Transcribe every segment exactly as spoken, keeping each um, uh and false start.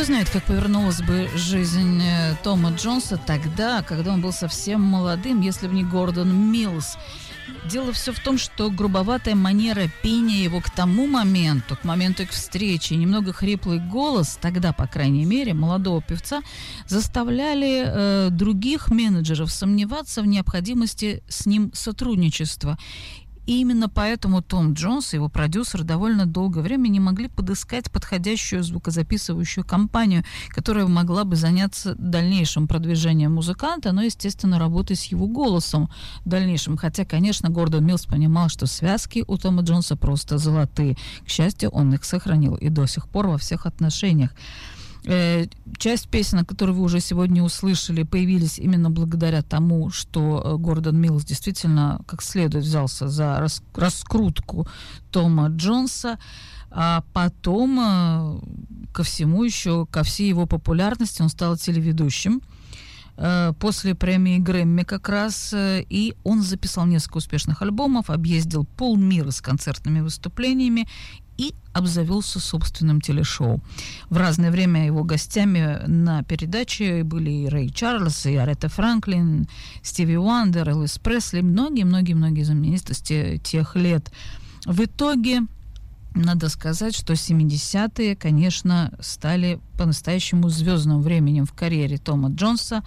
знает, как повернулась бы жизнь Тома Джонса тогда, когда он был совсем молодым, если бы не Гордон Миллс. Дело все в том, что грубоватая манера пения его к тому моменту, к моменту их встречи, немного хриплый голос, тогда, по крайней мере, молодого певца, заставляли э, других менеджеров сомневаться в необходимости с ним сотрудничества. И именно поэтому Том Джонс и его продюсер довольно долгое время не могли подыскать подходящую звукозаписывающую компанию, которая могла бы заняться дальнейшим продвижением музыканта, но, естественно, работой с его голосом в дальнейшем. Хотя, конечно, Гордон Миллс понимал, что связки у Тома Джонса просто золотые. К счастью, он их сохранил и до сих пор во всех отношениях. Часть песен, которые вы уже сегодня услышали, появились именно благодаря тому, что Гордон Миллс действительно как следует взялся за рас- раскрутку Тома Джонса, а потом ко всему еще, ко всей его популярности он стал телеведущим после премии Грэмми как раз, и он записал несколько успешных альбомов, объездил полмира с концертными выступлениями и обзавелся собственным телешоу. В разное время его гостями на передаче были и Рэй Чарльз, и Аретта Франклин, Стиви Уандер, Элвис Пресли, многие-многие-многие знаменитости тех лет. В итоге надо сказать, что семидесятые, конечно, стали по-настоящему звездным временем в карьере Тома Джонса.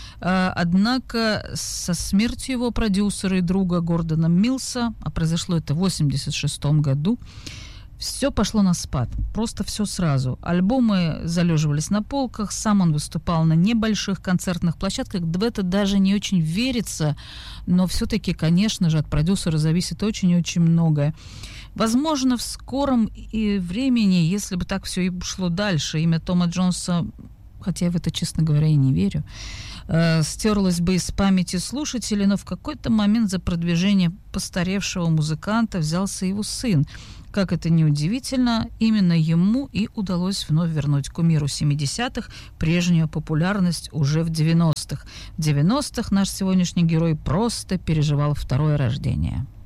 Однако со смертью его продюсера и друга Гордона Миллса, а произошло это в восемьдесят шестом году, все пошло на спад, просто все сразу. Альбомы залеживались на полках, сам он выступал на небольших концертных площадках, в это даже не очень верится, но все-таки, конечно же, от продюсера зависит очень и очень многое. Возможно, в скором и времени, если бы так все и шло дальше, имя Тома Джонса, хотя я в это, честно говоря, и не верю, э, стерлось бы из памяти слушателей, но в какой-то момент за продвижение постаревшего музыканта взялся его сын. Как это ни удивительно, именно ему и удалось вновь вернуть кумиру семидесятых прежнюю популярность уже в девяностых. В девяностых наш сегодняшний герой просто переживал второе рождение.